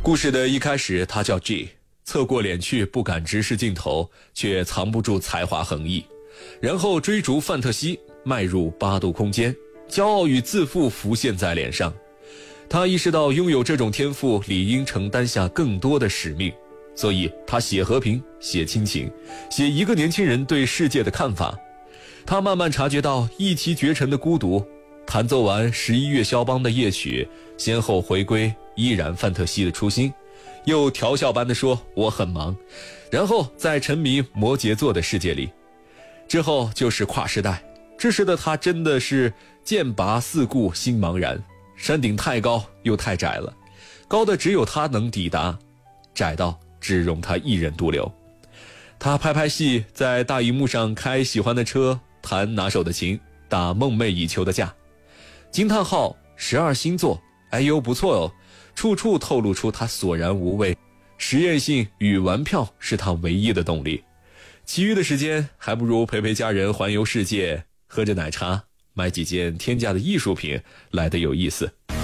故事的一开始，他叫 G， 侧过脸去不敢直视镜头，却藏不住才华横溢，然后追逐范特西，迈入8度空间，骄傲与自负浮现在脸上。他意识到拥有这种天赋理应承担下更多的使命，所以他写和平，写亲情，写一个年轻人对世界的看法。他慢慢察觉到一骑绝尘的孤独，弹奏完11月肖邦的夜曲，先后回归依然范特西的初心，又调笑般地说我很忙，然后再沉迷摩羯座的世界里。之后就是跨时代，这时的他真的是剑拔四顾心茫然，山顶太高又太窄了，高的只有他能抵达，窄到只容他一人独留。他拍拍戏，在大荧幕上开喜欢的车，弹拿手的琴，打梦寐以求的架。惊叹号12星座，哎呦不错哦，处处透露出他索然无味，实验性与玩票是他唯一的动力，其余的时间还不如陪陪家人环游世界，喝着奶茶，买几件天价的艺术品来得有意思。